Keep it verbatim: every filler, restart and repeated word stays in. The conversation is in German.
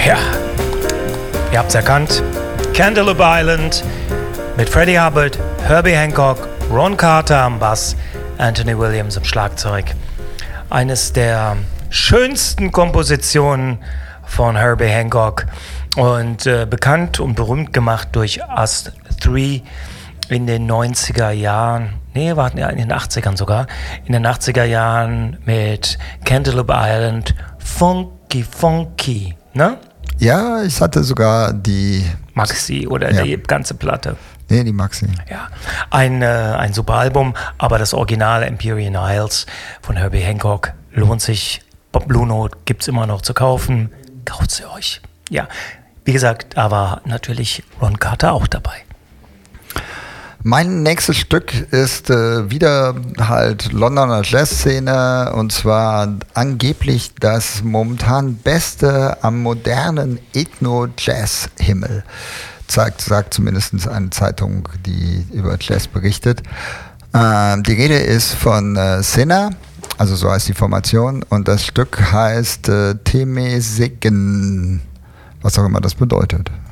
Ja, ihr habt's erkannt. Cantaloupe Island mit Freddie Hubbard, Herbie Hancock, Ron Carter am Bass, Anthony Williams am Schlagzeug. Eines der schönsten Kompositionen von Herbie Hancock und äh, bekannt und berühmt gemacht durch Us Three in den neunziger Jahren. Nee, warten ja in den achtzigern sogar. In den achtziger Jahren mit Cantaloupe Island, Funky Funky, ne? Ja, ich hatte sogar die Maxi oder ja. die ganze Platte. Nee, die Maxi. Ja, ein, äh, ein super Album, aber das Original Empyrean Isles von Herbie Hancock lohnt sich. Bob Blue Note gibt's immer noch zu kaufen. Kauft sie euch. Ja, wie gesagt, da war natürlich Ron Carter auch dabei. Mein nächstes Stück ist äh, wieder halt Londoner Jazzszene und zwar angeblich das momentan Beste am modernen Ethno-Jazz-Himmel. Sagt, sagt zumindest eine Zeitung, die über Jazz berichtet. Ähm, die Rede ist von äh, Sinner, also so heißt die Formation, und das Stück heißt äh, Temesegen, was auch immer das bedeutet.